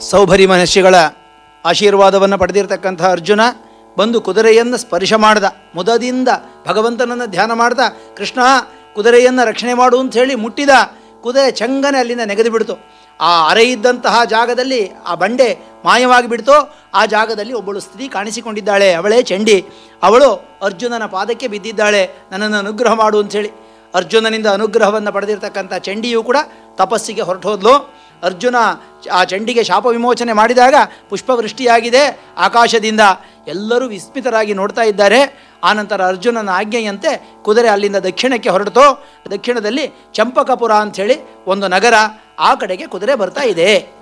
ಸೌಭರಿ ಮಹರ್ಷಿಗಳ ಆಶೀರ್ವಾದವನ್ನು ಪಡೆದಿರತಕ್ಕಂಥ ಅರ್ಜುನ ಬಂದು ಕುದುರೆಯನ್ನು ಸ್ಪರ್ಶ ಮಾಡ್ದ. ಮುದದಿಂದ ಭಗವಂತನನ್ನು ಧ್ಯಾನ ಮಾಡ್ದ. ಕೃಷ್ಣ ಕುದುರೆಯನ್ನು ರಕ್ಷಣೆ ಮಾಡು ಅಂತ ಹೇಳಿ ಮುಟ್ಟಿದ. ಕುದುರೆ ಚಂಗನೆ ಅಲ್ಲಿಂದ ನೆಗೆದು ಬಿಡ್ತು. ಆ ಅರೆ ಇದ್ದಂತಹ ಜಾಗದಲ್ಲಿ ಆ ಬಂಡೆ ಮಾಯವಾಗಿ ಬಿಡ್ತೋ. ಆ ಜಾಗದಲ್ಲಿ ಒಬ್ಬಳು ಸ್ತ್ರೀ ಕಾಣಿಸಿಕೊಂಡಿದ್ದಾಳೆ. ಅವಳೇ ಚಂಡಿ. ಅವಳು ಅರ್ಜುನನ ಪಾದಕ್ಕೆ ಬಿದ್ದಿದ್ದಾಳೆ, ನನ್ನನ್ನು ಅನುಗ್ರಹ ಮಾಡು ಅಂಥೇಳಿ. ಅರ್ಜುನನಿಂದ ಅನುಗ್ರಹವನ್ನು ಪಡೆದಿರ್ತಕ್ಕಂಥ ಚಂಡಿಯು ಕೂಡ ತಪಸ್ಸಿಗೆ ಹೊರಟೋದ್ಲು. ಅರ್ಜುನ ಆ ಚಂಡಿಗೆ ಶಾಪ ವಿಮೋಚನೆ ಮಾಡಿದಾಗ ಪುಷ್ಪವೃಷ್ಟಿಯಾಗಿದೆ ಆಕಾಶದಿಂದ. ಎಲ್ಲರೂ ವಿಸ್ಮಿತರಾಗಿ ನೋಡ್ತಾ ಇದ್ದಾರೆ. ಆನಂತರ ಅರ್ಜುನನ ಆಜ್ಞೆಯಂತೆ ಕುದುರೆ ಅಲ್ಲಿಂದ ದಕ್ಷಿಣಕ್ಕೆ ಹೊರಡ್ತೋ. ದಕ್ಷಿಣದಲ್ಲಿ ಚಂಪಕಪುರ ಅಂಥೇಳಿ ಒಂದು ನಗರ, ಆ ಕಡೆಗೆ ಕುದುರೆ ಬರ್ತಾ ಇದೆ.